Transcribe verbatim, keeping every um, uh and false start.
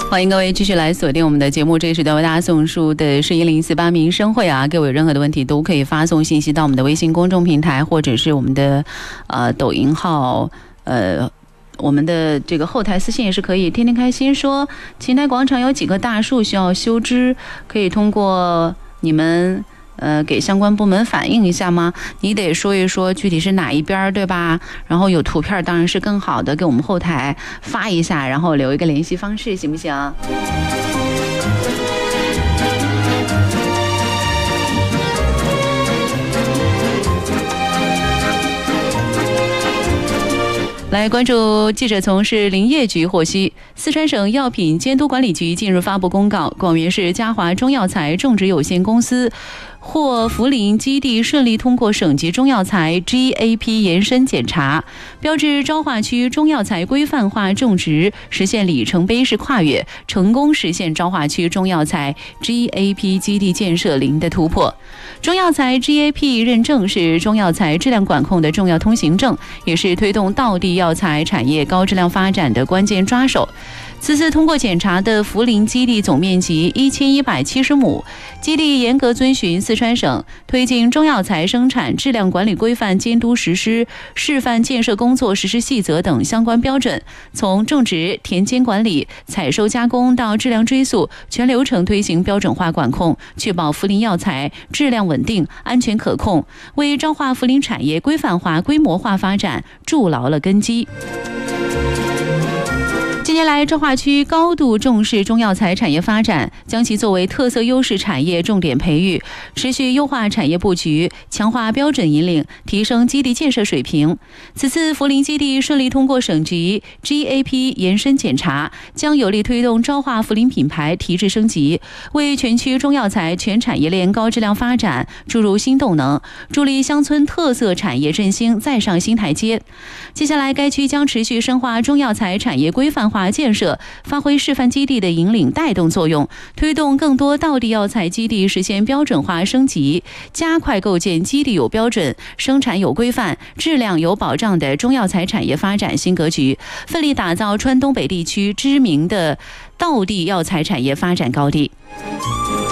欢迎各位继续来锁定我们的节目，这一时段为大家送出的是一零四八民生会啊，各位有任何的问题都可以发送信息到我们的微信公众平台，或者是我们的呃抖音号，呃我们的这个后台私信也是可以。天天开心说，琴台广场有几棵大树需要修枝，可以通过你们呃，给相关部门反映一下吗？你得说一说具体是哪一边，对吧？然后有图片当然是更好的，给我们后台发一下，然后留一个联系方式，行不行？来关注记者从市林业局获悉，四川省药品监督管理局近日发布公告，广元市嘉华中药材种植有限公司获涪陵基地顺利通过省级中药材 G A P 延伸检查，标志昭化区中药材规范化种植实现里程碑式跨越，成功实现昭化区中药材 G A P 基地建设零的突破。中药材 G A P 认证是中药材质量管控的重要通行证，也是推动道地药材产业高质量发展的关键抓手。此次通过检查的涪陵基地总面积一千一百七十亩，基地严格遵循四川省推进中药材生产质量管理规范监督实施示范建设工作实施细则等相关标准，从种植、田间管理、采收加工到质量追溯，全流程推行标准化管控，确保涪陵药材质量稳定、安全可控，为昭化涪陵产业规范化、规模化发展筑牢了根基。近年来，昭化区高度重视中药材产业发展，将其作为特色优势产业重点培育，持续优化产业布局，强化标准引领，提升基地建设水平。此次涪陵基地顺利通过省级 G A P 延伸检查，将有力推动昭化涪陵品牌提质升级，为全区中药材全产业链高质量发展注入新动能，助力乡村特色产业振兴再上新台阶。接下来，该区将持续深化中药材产业规范化建设，发挥示范基地的引领带动作用，推动更多道地药材基地实现标准化升级，加快构建基地有标准、生产有规范、质量有保障的中药材产业发展新格局，奋力打造川东北地区知名的道地药材产业发展高地。